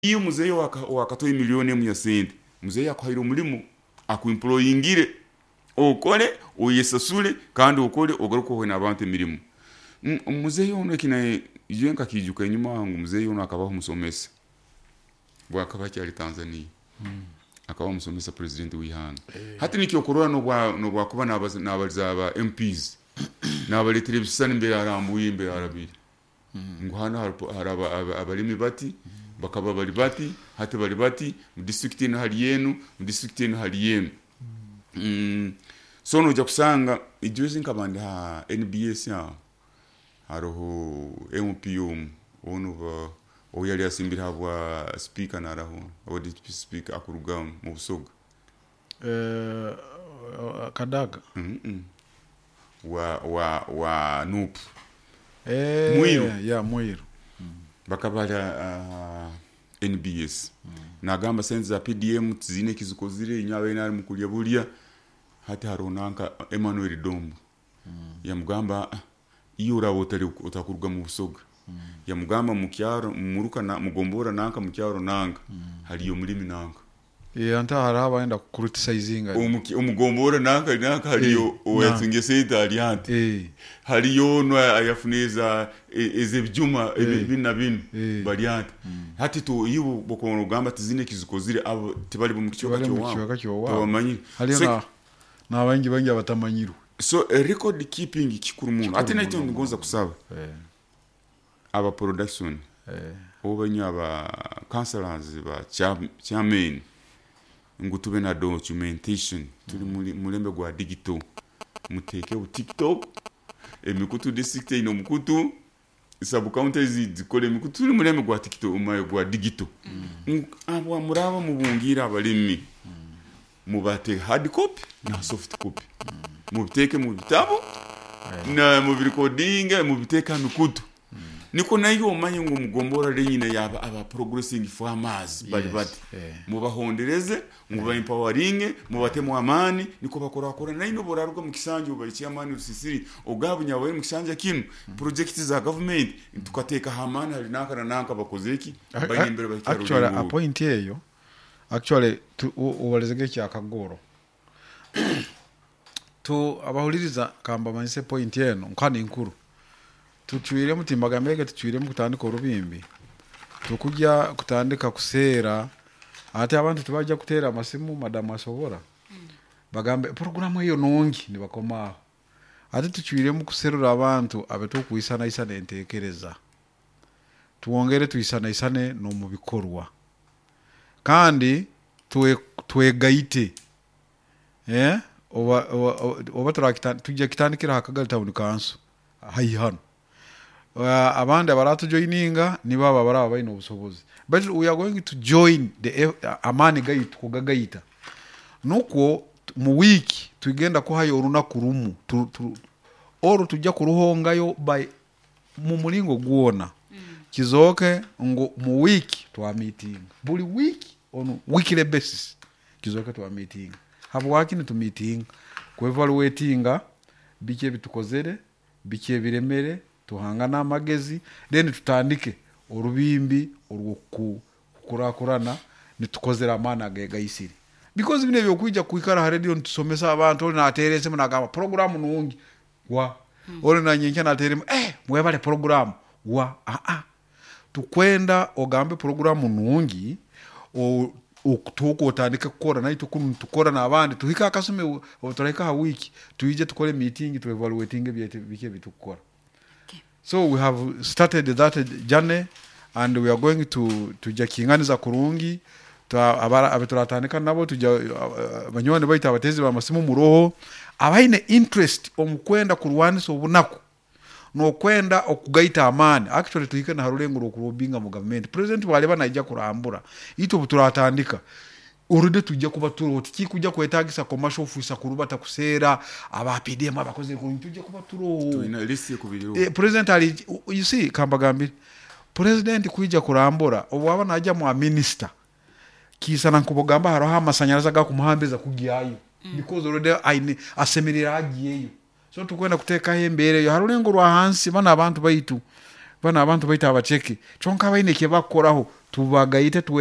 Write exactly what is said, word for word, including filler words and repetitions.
iyo muzeyi wakatoye milioni mu yasente muzeyi akwahira umulimo akuemployingire okole oyesasule kandi okole ogaruko ho n'abantu emirimo muzeyi ono kina yenka kijuka nyuma wangu muzeyi ono akabaho musomesa bwakaba cyari Tanzania mm. akabaho musomesa president wihana hey. Hati nikyo korora no bwa no bwa kuba n'abazaba M Ps n'abali television imbere arambuye imbere arabiri mm. ngo hana haraba abalimi bati mm. bakaba bali bati hati bali bati mu district ino hali yenu mu district ino hali yenu mm. mm. so no kusanga ijuzi nkabandi ha N B S ya haroho M P O ono ba oyali asimbira habwa speaker naraho audit speaker akuruga mu busoga eh Kadaga mm -mm. wa wa wa nup eh Muiro ya Muiro mm. bakabala uh, N B S mm. nagamba senza P D M tizine kizukozire inyawe nari mukulya bulia hati haronanka Emmanuel Dombo mm. ya mugamba iyo urabotari utakuruga mu busoga mm. ya mugamba mu kyaro muruka na mugombora nanka mu kyaro nanka mm. haliyo mulimi nanka e anta haraba enda kucriticizinga umugombora nanka nanka haliyo oyatunge seta aliante eh haliyo no ayafuneza eze byuma ebina bino baliante mm. hati to iyo bokono gamba tizine kizukozire abo tibali mu kiyoka cyo wa bamanyi haliyo na na bangi bangi abatamanyiru so uh, record keeping kikuru muntu ati naito ngoza kusaba eh aba production eh obanya aba counselors ba chairman ngutube na documentation tuli mm. mulembe gwa digital muteke u TikTok emikutu district ino mukutu sabu counters zikole mikutu tuli mulembe gwa TikTok umaye gwa digital mm. abo muraba mubungira abalimi mm. mubate hard copy na soft copy mm. mubiteke mu bitabo yeah. na mu recording mu biteka mikutu mm. niko nayo umanye ngo mugombora lenyine yaba aba progressing farmers bali yes. bati yeah. mubahondereze muba empowering mubatemo amani niko bakora bakora nayo boraruga mu kisanje ubari cyamani rusisiri ogabunya wawe mu kisanje kinu mm. project za government mm. tukateka hamana hari nakana nanka bakozeki bari imbere bakaro actually a point yeyo actually uwalezege cyakagoro to abahuliriza kamba manise point yeno nkani inkuru tucwire mutimbaga mbege tucwire mu kutandika urubimbi tukujya kutandika kusera ate abantu tubajya kutera amasimu madama asobora mm. bagambe programu hiyo nongi ni bakoma ate tucwire mu kuserura abantu abeto kuisana isana entekereza tuongere tuisana isane no mu bikorwa kandi tuwe twegaite eh oba oba turakita tujya kitandikira hakagalita mu kanso hayi hano abandi abaratu joininga niba baba baraba bayino busobozi but we are going to join the uh, amani gait kugagaita nuko mu wiki tugenda ko hayo runa kurumu tu, tu, oro tujya kuruhongayo by mu mulingo guona mm. kizoke ngo mu wiki twa meeting buli wiki on weekly basis kizoke twa meeting habo wakini tu meeting ku evaluatinga bike bitukozere bike biremere tuhangana amagezi then tutandike urubimbi urwo kurakurana nitukozera amana gayisiri because bine byo kujya kwikara radio ntusomesa abantu na aterese munagamba program nungi wa hmm. ore na nyenke na teremo eh mwebale program wa a a tukwenda ogambe program nungi o ukutuko utandika kukora naito kunu tukora na abandi tuhika akasume otoreka ha wiki tuije tukole meeting tu evaluating bike bitukora. So we have started that journey and we are going to to jakinganiza kurungi abara abituratandika nabo tujya banyone bayita abatezi ba masimu muroho abaine interest omukwenda kurwanisa obunako no kwenda okugaita amani actually tuhika na harulenguro kurobinga mu government president wale banajja kurambura ito buturatandika uride tujja kuba turo tiki kujja kwetagisa commercial officer kurubata kusera aba P D M abakoze ku tujja kuba turo to ina list yakubiriho eh president ali you see kambagambi president kujja kurambura obwaba najja mu minister kisa nankubogamba haro ha masanyaraza ga kumuhambeza kugiyayo mm. because already aine asemerera agiyeyo so tukwenda kuteka hembere yo harulengo rwa hansi bana abantu baitu bana abantu baita abacheke chonka baine ke bakoraho tubagayite